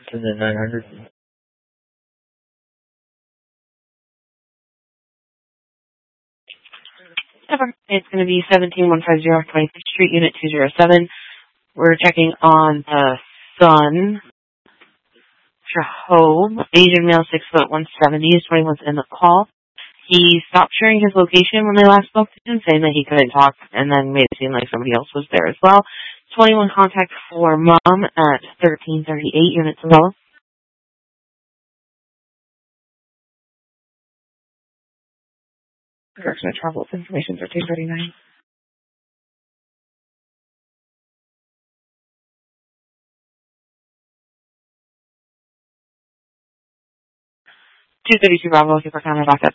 And then 900. It's going to be 17150 26th Street, Unit 207. We're checking on the son, Shahab, Asian male, 6'170", is 21's in the call. He stopped sharing his location when they last spoke to him, saying that he couldn't talk, and then made it seem like somebody else was there as well. 21 contact for mom at 1338, Unit 12. Direction of travel information 1339. 232 Bravo, looking for counter backup.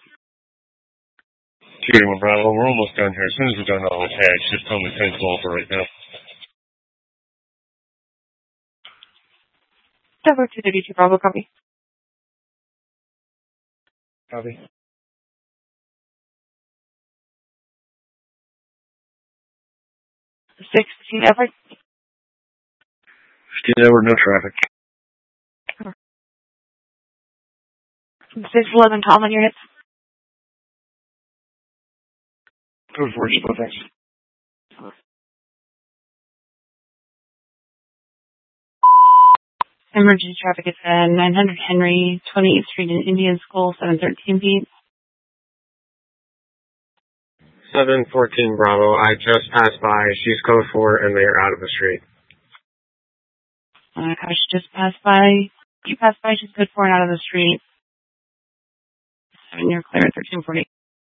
231 Bravo, we're almost done here. As soon as we're done, I'll attach. Just tell me 10-12 for right now. Denver 232 Bravo, copy. Copy. 16 Everett. 15 Edward, no traffic. 611 Tom on units. Code 4, just thanks. Emergency traffic is at 900 Henry, 28th Street in Indian School, 713 feet. 714 Bravo, I just passed by. She's code 4 and they are out of the street. Gosh, just passed by. You passed by, she's code 4 and out of the street. 7, you're clear at 1340.